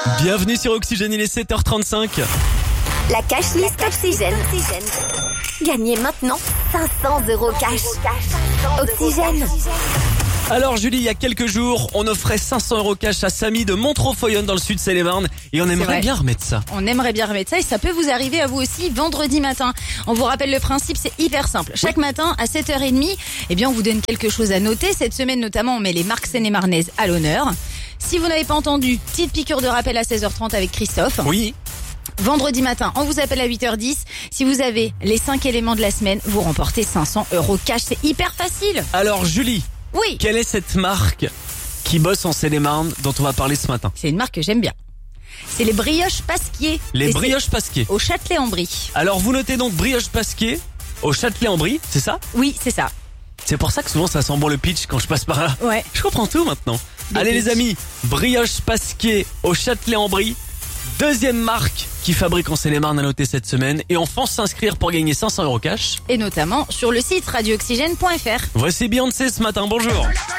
Bienvenue sur Oxygène, il est 7h35. La cash list Oxygène. Gagnez maintenant 500 € cash. Oxygène. Alors Julie, il y a quelques jours, on offrait 500 € cash à Samy de Montreux-Foyonne dans le sud Seine-et-Marne et on aimerait bien remettre ça. On aimerait bien remettre ça et ça peut vous arriver à vous aussi vendredi matin. On vous rappelle le principe, c'est hyper simple. Chaque matin à 7h30, on vous donne quelque chose à noter. Cette semaine notamment, on met les marques seine-et-marnaises à l'honneur. Si vous n'avez pas entendu, petite piqûre de rappel à 16h30 avec Christophe. Oui. Vendredi matin, on vous appelle à 8h10. Si vous avez les 5 éléments de la semaine, vous remportez 500 € cash. C'est hyper facile. Alors Julie, Oui, quelle est cette marque qui bosse en Seine-et-Marne dont on va parler ce matin? c'est une marque que j'aime bien. C'est les brioches Pasquier. Les Et brioches Pasquier. c'est au Châtelet-en-Brie. Alors vous notez donc brioches Pasquier au Châtelet-en-Brie, c'est ça? Oui, c'est ça. C'est pour ça que souvent ça sent bon le pitch quand je passe par là. Ouais. Je comprends tout maintenant. Allez pitch. les amis, brioche Pasquier au Châtelet-en-Brie. Deuxième marque qui fabrique en Seine-et-Marne à noter cette semaine. Et on fonce s'inscrire pour gagner 500 € cash. Et notamment sur le site radiooxygène.fr. Voici Beyoncé ce matin, bonjour.